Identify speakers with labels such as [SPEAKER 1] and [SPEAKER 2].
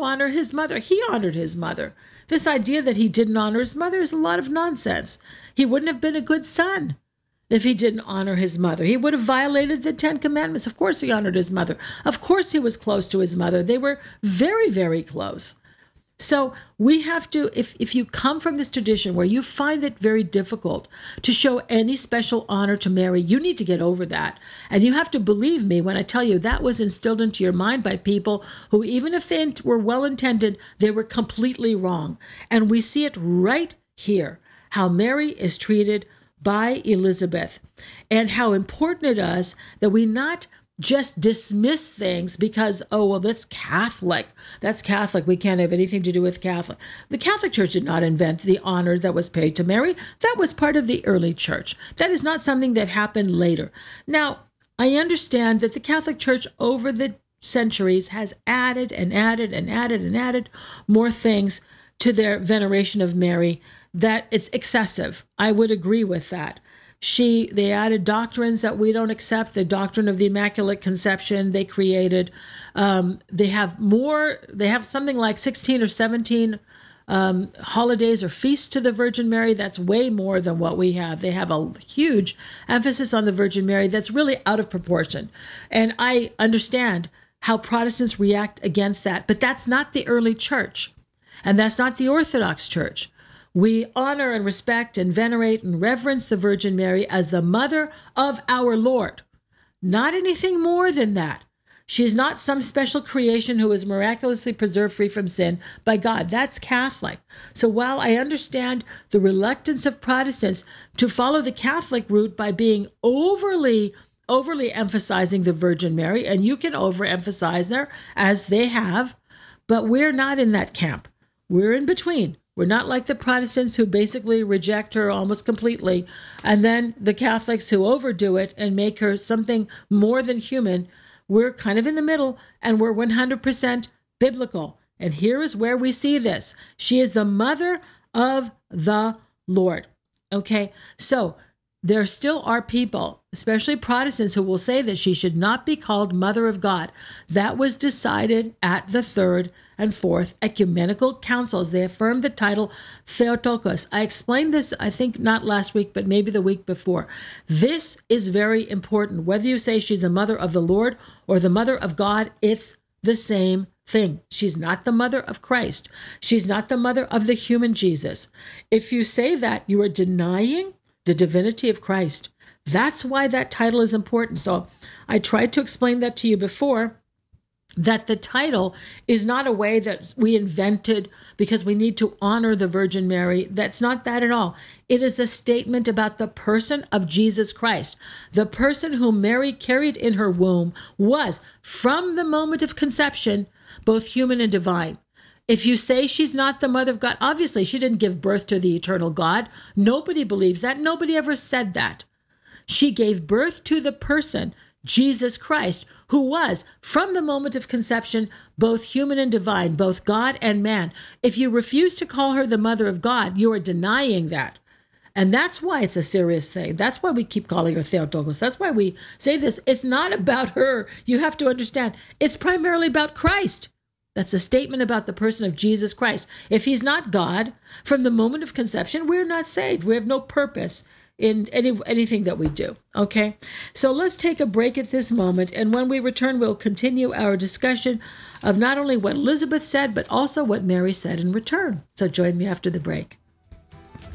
[SPEAKER 1] to honor his mother. He honored his mother. This idea that he didn't honor his mother is a lot of nonsense. He wouldn't have been a good son if he didn't honor his mother. He would have violated the Ten Commandments. Of course he honored his mother. Of course he was close to his mother. They were very, very close. So we have to, if you come from this tradition where you find it very difficult to show any special honor to Mary, you need to get over that. And you have to believe me when I tell you that was instilled into your mind by people who, even if they were well-intended, they were completely wrong. And we see it right here, how Mary is treated by Elizabeth, and how important it is that we not just dismiss things because, oh, well, that's Catholic. That's Catholic. We can't have anything to do with Catholic. The Catholic Church did not invent the honor that was paid to Mary. That was part of the early church. That is not something that happened later. Now, I understand that the Catholic Church over the centuries has added and added and added and added more things to their veneration of Mary, that it's excessive. I would agree with that. They added doctrines that we don't accept. The doctrine of the Immaculate Conception they created. They have something like 16 or 17 holidays or feasts to the Virgin Mary. That's way more than what we have. They have a huge emphasis on the Virgin Mary that's really out of proportion. And I understand how Protestants react against that, but that's not the early church. And that's not the Orthodox Church. We honor and respect and venerate and reverence the Virgin Mary as the mother of our Lord. Not anything more than that. She is not some special creation who is miraculously preserved free from sin by God. That's Catholic. So while I understand the reluctance of Protestants to follow the Catholic route by being overly emphasizing the Virgin Mary, and you can overemphasize her as they have, but we're not in that camp. We're in between. We're not like the Protestants who basically reject her almost completely, and then the Catholics who overdo it and make her something more than human. We're kind of in the middle, and we're 100% biblical. And here is where we see this. She is the mother of the Lord. Okay, so there still are people, especially Protestants, who will say that she should not be called Mother of God. That was decided at the Third and Fourth Ecumenical Councils. They affirmed the title Theotokos. I explained this, I think not last week, but maybe the week before. This is very important. Whether you say she's the mother of the Lord or the mother of God, it's the same thing. She's not the mother of Christ. She's not the mother of the human Jesus. If you say that, you are denying the divinity of Christ. That's why that title is important. So I tried to explain that to you before, that the title is not a way that we invented because we need to honor the Virgin Mary. That's not that at all. It is a statement about the person of Jesus Christ. The person whom Mary carried in her womb was, from the moment of conception, both human and divine. If you say she's not the mother of God, obviously she didn't give birth to the eternal God. Nobody believes that. Nobody ever said that. She gave birth to the person, Jesus Christ, who was, from the moment of conception, both human and divine, both God and man. If you refuse to call her the mother of God, you are denying that. And that's why it's a serious thing. That's why we keep calling her Theotokos. That's why we say this. It's not about her. You have to understand. It's primarily about Christ. That's a statement about the person of Jesus Christ. If he's not God, from the moment of conception, we're not saved. We have no purpose in anything that we do. Okay? So let's take a break at this moment. And when we return, we'll continue our discussion of not only what Elizabeth said, but also what Mary said in return. So join me after the break.